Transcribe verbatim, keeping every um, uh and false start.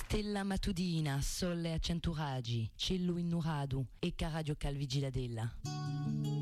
Tella matudina, solle a centuragi, cellu innuradu e caradio calvigiladella.